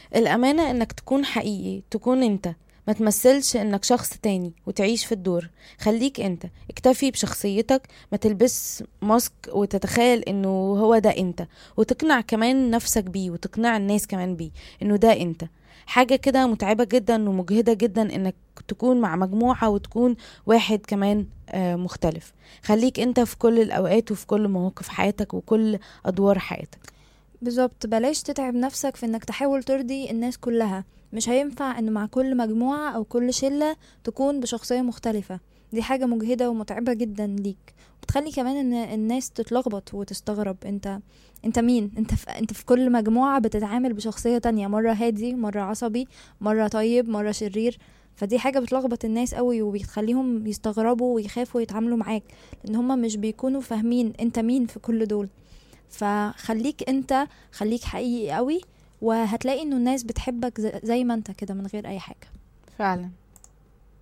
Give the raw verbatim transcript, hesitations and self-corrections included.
الأمانة إنك تكون حقيقي، تكون انت، ما تمثلش انك شخص تاني وتعيش في الدور. خليك انت، اكتفي بشخصيتك، ما تلبس ماسك وتتخيل انه هو ده انت، وتقنع كمان نفسك بيه وتقنع الناس كمان بيه انه ده انت. حاجة كده متعبة جدا ومجهدة جدا انك تكون مع مجموعة وتكون واحد كمان آه، مختلف. خليك انت في كل الاوقات وفي كل مواقف حياتك وكل ادوار حياتك. بالظبط، بلاش تتعب نفسك في انك تحاول ترضي الناس كلها. مش هينفع ان مع كل مجموعة او كل شلة تكون بشخصية مختلفة. دي حاجة مجهدة ومتعبة جدا ليك، بتخلي كمان ان الناس تتلخبط وتستغرب انت انت مين. انت في... انت في كل مجموعة بتتعامل بشخصية تانية، مرة هادي، مرة عصبي، مرة طيب، مرة شرير. فدي حاجة بتلخبط الناس قوي وبتخليهم يستغربوا ويخافوا يتعاملوا معاك، لان هما مش بيكونوا فاهمين انت مين في كل دول. فخليك انت، خليك حقيقي قوي، وهتلاقي انه الناس بتحبك ز- زي ما انت كده من غير اي حاجة. فعلا.